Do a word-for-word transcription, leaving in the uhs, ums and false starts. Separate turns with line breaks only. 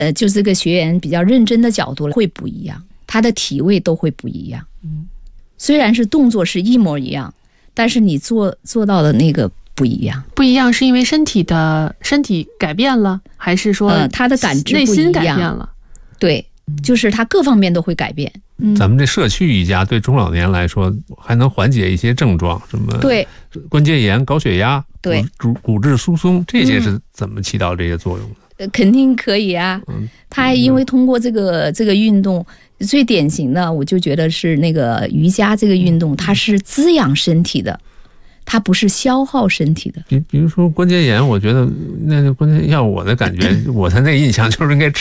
呃，就这个学员比较认真的角度会不一样，他的体位都会不一样。嗯，虽然是动作是一模一样，但是你做做到的那个不一样。
不一样是因为身体的身体改变了，还是说
呃他的感知不一样，
内心改变了？
对，就是他各方面都会改变。
嗯，咱们这社区瑜伽对中老年来说还能缓解一些症状，什么
对
关节炎、高血压、
对
骨骨质疏松，这些是怎么起到这些作用的？
呃，肯定可以啊。嗯，他因为通过这个这个运动，最典型的我就觉得是那个瑜伽这个运动，它是滋养身体的，它不是消耗身体的。
比比如说关节炎，我觉得那个关节，要我的感觉，我的那印象就是应该吃